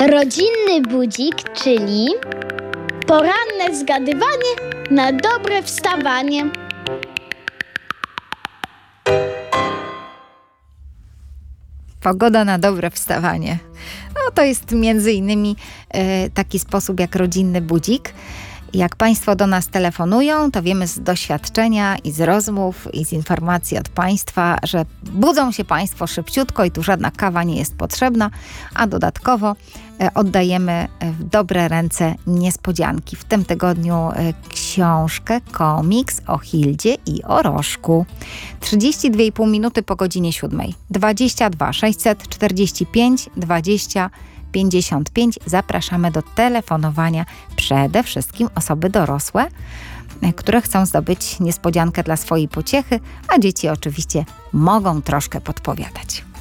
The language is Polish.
Rodzinny budzik, czyli poranne zgadywanie na dobre wstawanie. Pogoda na dobre wstawanie. No to jest między innymi taki sposób jak rodzinny budzik. Jak Państwo do nas telefonują, to wiemy z doświadczenia i z rozmów i z informacji od Państwa, że budzą się Państwo szybciutko i tu żadna kawa nie jest potrzebna, a dodatkowo oddajemy w dobre ręce niespodzianki. W tym tygodniu książkę, komiks o Hildzie i o Rożku. 32,5 minuty po godzinie 7. 22 645 20 55. Zapraszamy do telefonowania przede wszystkim osoby dorosłe, które chcą zdobyć niespodziankę dla swojej pociechy, a dzieci oczywiście mogą troszkę podpowiadać.